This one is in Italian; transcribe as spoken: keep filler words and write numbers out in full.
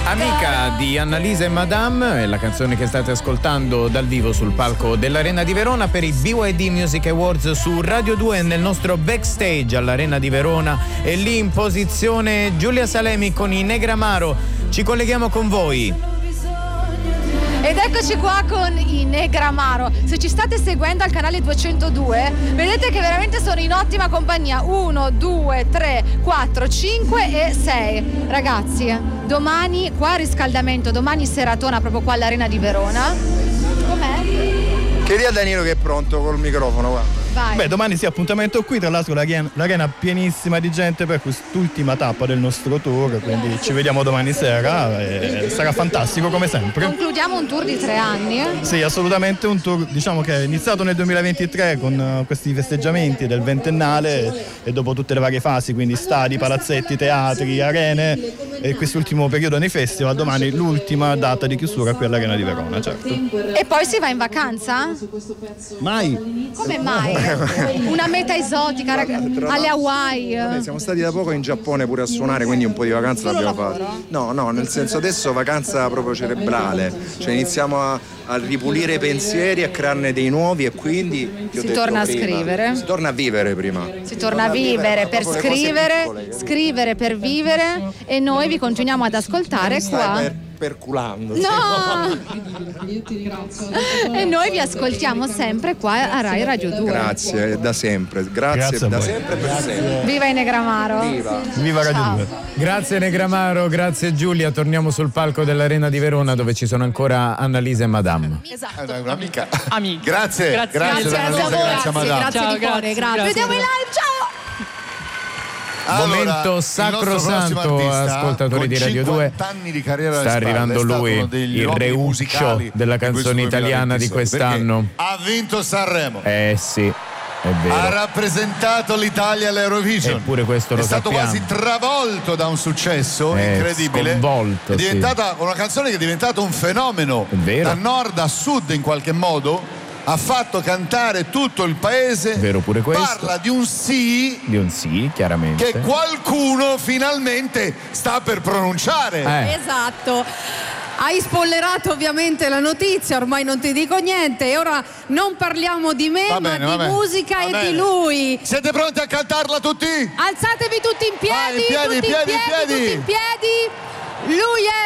Amica di Annalisa e Madame è la canzone che state ascoltando dal vivo sul palco dell'Arena di Verona per i B Y D Music Awards su Radio due nel nostro backstage all'Arena di Verona. E lì in posizione Giulia Salemi con i Negramaro. Ci colleghiamo con voi. Ed eccoci qua con i Negramaro. Se ci state seguendo al canale duecentodue, vedete che veramente sono in ottima compagnia. uno, due, tre, quattro, cinque e sei. Ragazzi, domani qua riscaldamento, domani seratona proprio qua all'Arena di Verona. Com'è? Chiedi a Danilo che è pronto col microfono, guarda. Vai. Beh, domani sì, appuntamento qui, tra l'altro l'arena, l'arena pienissima di gente per quest'ultima tappa del nostro tour, quindi ci vediamo domani sera e sarà fantastico come sempre. Concludiamo un tour di tre anni. Sì, assolutamente un tour, diciamo che è iniziato nel duemilaventitré con uh, questi festeggiamenti del ventennale e dopo tutte le varie fasi, quindi stadi, palazzetti, teatri, arene e quest'ultimo periodo nei festival, domani l'ultima data di chiusura qui all'Arena di Verona, certo. E poi si va in vacanza? Mai? Come mai? Una meta esotica, rag- alle Hawaii. Vabbè, siamo stati da poco in Giappone pure a suonare, quindi un po' di vacanza l'abbiamo fatta. No, no, nel senso adesso vacanza proprio cerebrale, cioè iniziamo a, a ripulire i pensieri, a crearne dei nuovi e quindi Si torna a prima, scrivere. Si torna a vivere prima. Si torna a vivere per scrivere, scrivere per vivere e noi vi continuiamo ad ascoltare qua. Per, perculando. No! E noi vi ascoltiamo sempre qua a Rai Radio due. Grazie, da sempre. Grazie, Grazie a da voi. sempre per sempre. Viva i Negramaro! Viva. Viva Radio Ciao. due! Grazie Negramaro, grazie Giulia. Torniamo sul palco dell'Arena di Verona dove ci sono ancora Annalisa e Madame. Esatto. È un'amica. Amica. Grazie, Grazie. grazie, Grazie a Annalisa, voi, grazie a Madame. grazie Ciao, di cuore, grazie, grazie. grazie. Vediamo in live, ciao! Allora, Momento il nostro sacrosanto, prossimo artista, ascoltatori con di Radio due. cinquanta anni di carriera alle Sta spalle, arrivando è stato lui, uno degli il uomini reuccio musicali della di questo canzone italiana di duemilaventisei, quest'anno. perché ha vinto Sanremo, Eh sì, è ha vero. rappresentato l'Italia all'Eurovision, Eppure questo lo è stato sappiamo. quasi travolto da un successo Eh, incredibile, sconvolto, è diventata una canzone che è diventata un fenomeno È vero. da nord a sud in qualche modo. Ha fatto cantare tutto il paese. Vero pure questo. Parla di un sì Di un sì, chiaramente. che qualcuno finalmente sta per pronunciare. Eh. Esatto. Hai spoilerato ovviamente la notizia, ormai non ti dico niente e ora non parliamo di me Va ma bene, di va bene. musica Va e bene. di lui. Siete pronti a cantarla tutti? Alzatevi tutti in piedi, Vai, in piedi, tutti piedi, in piedi, piedi. tutti in piedi. Lui